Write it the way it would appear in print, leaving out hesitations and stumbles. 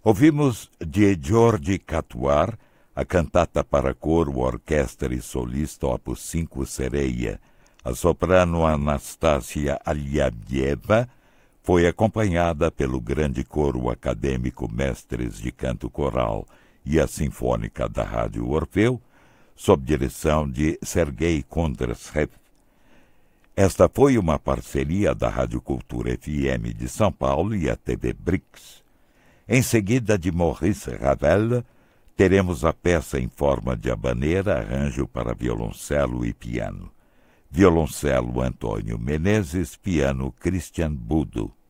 Ouvimos de Georgi Catuar a cantata para coro, orquestra e solista opus 5 Sereia. A soprano Anastasia Aliabieva foi acompanhada pelo grande coro acadêmico Mestres de Canto Coral e a Sinfônica da Rádio Orfeu, sob direção de Sergei Kondrashev. Esta foi uma parceria da Rádio Cultura FM de São Paulo e a TV BRICS. Em seguida, de Maurice Ravel, teremos a peça em forma de habaneira, arranjo para violoncelo e piano. Violoncelo Antônio Menezes, piano Christian Budo.